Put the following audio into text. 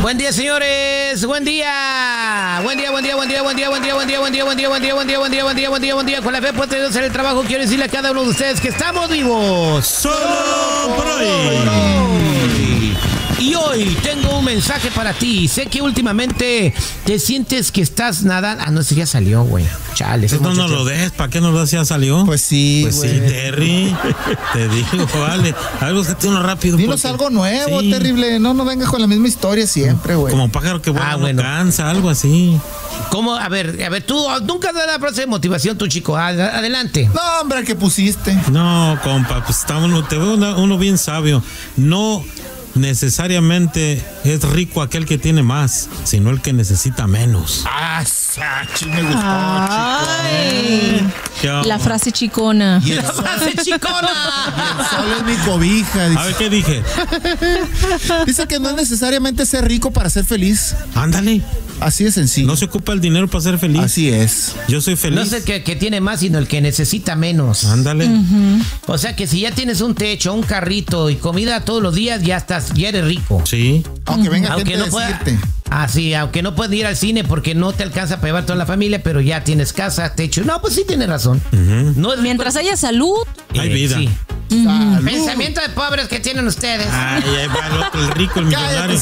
Buen día, señores. Buen día. Buen día, buen día, buen día, buen día, buen día, buen día, buen día, buen día, buen día, buen día, buen día, buen día, buen día, buen día. Con la fe puesta en Dios en el trabajo, quiero decirle a cada uno de ustedes que estamos vivos. Solo por hoy. Y hoy tengo un mensaje para ti. Sé que últimamente te sientes que estás nadando. Ah, no, ese ya salió, güey. Chale. No lo des, ¿para qué no lo des? ¿Ya salió? Pues sí, Pues sí, Terry. Te digo, vale. Algo que tiene rápido. Dinos algo nuevo, sí. Terrible. No vengas con la misma historia siempre, güey. Como pájaro que vuela, bueno. No cansa, algo así. ¿Cómo? A ver, tú nunca das la frase de motivación, tu chico. Adelante. No, hombre, ¿qué pusiste? No, compa, pues te veo uno bien sabio. No necesariamente es rico aquel que tiene más, sino el que necesita menos. Ah, Sachi, me gustó, Ay, la frase chicona. Y la frase chicona. Y el sol es mi cobija. Dice. A ver, ¿qué dije? Dice que no es necesariamente ser rico para ser feliz. Ándale. Así de sencillo. No se ocupa el dinero para ser feliz. Así es. Yo soy feliz. No es el que tiene más, sino el que necesita menos. Ándale. O sea que si ya tienes un techo, un carrito y comida todos los días, ya eres rico. Sí. Aunque venga gente no a decirte. Sí, aunque no puedes ir al cine porque no te alcanza para llevar toda la familia, pero ya tienes casa, techo. No, pues sí tienes razón. No es Mientras haya salud. Hay vida. Sí. Pensamiento de pobres que tienen ustedes. Ay, ahí va el otro, el rico, el millonario.